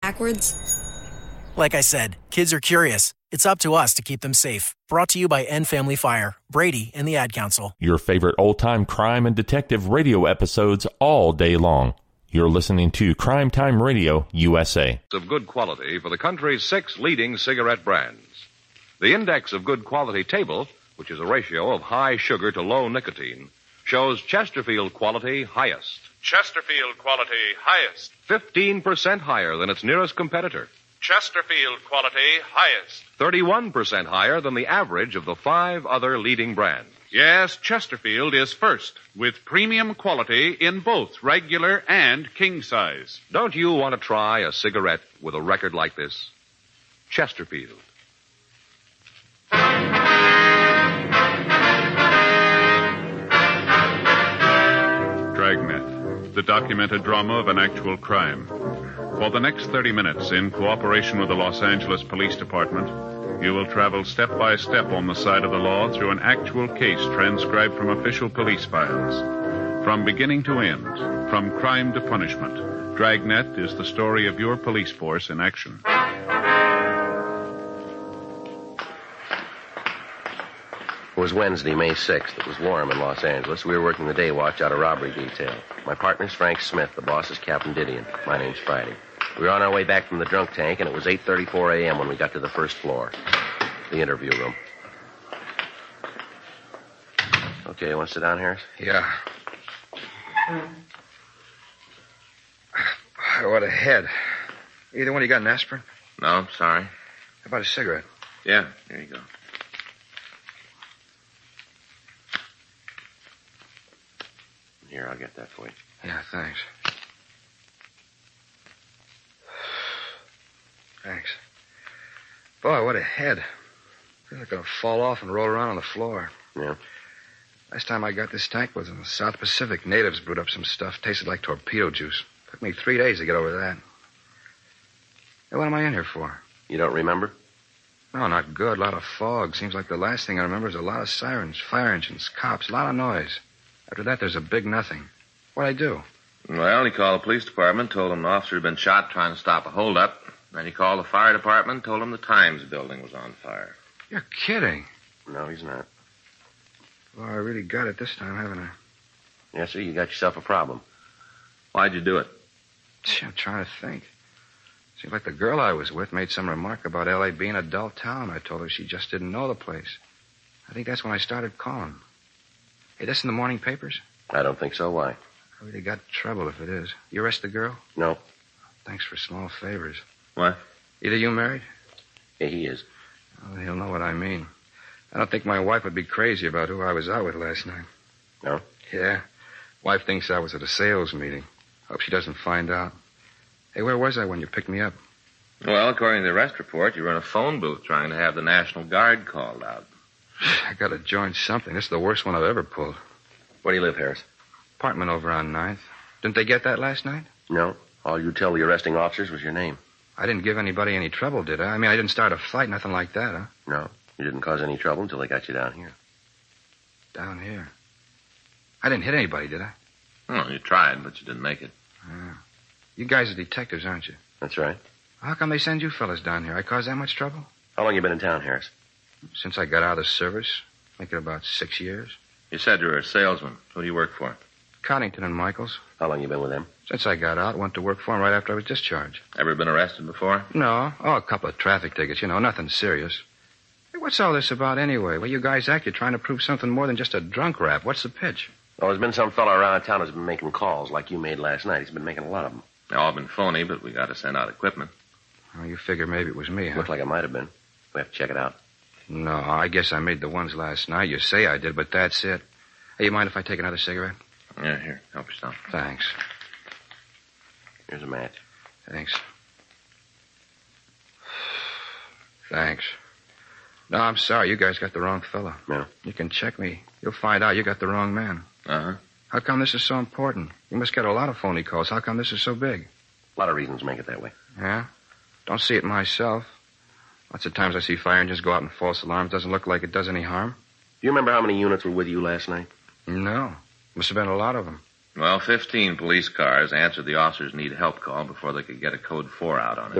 backwards? Like I said, kids are curious. It's up to us to keep them safe. Brought to you by End Family Fire, Brady, and the Ad Council. Your favorite old-time crime and detective radio episodes all day long. You're listening to Crime Time Radio USA. Of good quality for the country's 6 leading cigarette brands. The Index of Good Quality table, which is a ratio of high sugar to low nicotine, shows Chesterfield quality highest. Chesterfield quality highest. 15% higher than its nearest competitor. Chesterfield quality highest. 31% higher than the average of the 5 other leading brands. Yes, Chesterfield is first, with premium quality in both regular and king size. Don't you want to try a cigarette with a record like this? Chesterfield. Dragnet, the documented drama of an actual crime. For the next 30 minutes, in cooperation with the Los Angeles Police Department, you will travel step by step on the side of the law through an actual case transcribed from official police files. From beginning to end, from crime to punishment, Dragnet is the story of your police force in action. It was Wednesday, May 6th. It was warm in Los Angeles. We were working the day watch out of robbery detail. My partner's Frank Smith. The boss is Captain Didion. My name's Friday. We were on our way back from the drunk tank, and it was 8:34 a.m. when we got to the first floor, the interview room. Okay, you want to sit down, Harris? Yeah. What a head. Either one of you got an aspirin? No, sorry. How about a cigarette? Yeah, here you go. Here, I'll get that for you. Yeah, thanks. Thanks. Boy, what a head. I feel like I'm going to fall off and roll around on the floor. Yeah? Last time I got this tank was in the South Pacific. Natives brewed up some stuff. Tasted like torpedo juice. Took me 3 days to get over that. Hey, what am I in here for? You don't remember? No, not good. A lot of fog. Seems like the last thing I remember is a lot of sirens, fire engines, cops, a lot of noise. After that, there's a big nothing. What'd I do? Well, he called the police department, told them an officer had been shot trying to stop a holdup. Then he called the fire department, told them the Times building was on fire. You're kidding. No, he's not. Well, I really got it this time, haven't I? Yes, sir, you got yourself a problem. Why'd you do it? Gee, I'm trying to think. Seems like the girl I was with made some remark about L.A. being a dull town. I told her she just didn't know the place. I think that's when I started calling. Hey, this in the morning papers? I don't think so. Why? I really got trouble if it is. You arrest the girl? No. Thanks for small favors. What? Either you married? Yeah, he is. Oh, he'll know what I mean. I don't think my wife would be crazy about who I was out with last night. No? Yeah. Wife thinks I was at a sales meeting. Hope she doesn't find out. Hey, where was I when you picked me up? Well, according to the arrest report, you were in a phone booth trying to have the National Guard called out. I gotta join something. This is the worst one I've ever pulled. Where do you live, Harris? Apartment over on 9th. Didn't they get that last night? No. All you tell the arresting officers was your name. I didn't give anybody any trouble, did I? I mean, I didn't start a fight, nothing like that, huh? No. You didn't cause any trouble until they got you down here. Down here? I didn't hit anybody, did I? Oh, you tried, but you didn't make it. You guys are detectives, aren't you? That's right. How come they send you fellas down here? I caused that much trouble? How long you been in town, Harris? Since I got out of the service. Making about 6 years. You said you were a salesman. Who do you work for? Coddington and Michaels. How long you been with them? Since I got out, went to work for them right after I was discharged. Ever been arrested before? No. Oh, a couple of traffic tickets, nothing serious. Hey, what's all this about anyway? Well, you guys act you're trying to prove something more than just a drunk rap. What's the pitch? Well, there's been some fellow around town who's been making calls like you made last night. He's been making a lot of them. They all been phony, but we got to send out equipment. Oh, you figure maybe it was me, huh? Looked like it might have been. We have to check it out. No, I guess I made the ones last night. You say I did, but that's it. Hey, you mind if I take another cigarette? Yeah, here. Help yourself. Thanks. Here's a match. Thanks. Thanks. No, I'm sorry. You guys got the wrong fella. No. You can check me. You'll find out you got the wrong man. Uh-huh. How come this is so important? You must get a lot of phony calls. How come this is so big? A lot of reasons make it that way. Yeah? Don't see it myself. Lots of times I see fire engines go out in false alarms. Doesn't look like it does any harm. Do you remember how many units were with you last night? No. Must have been a lot of them. Well, 15 police cars answered the officer's need help call before they could get a code 4 out on it.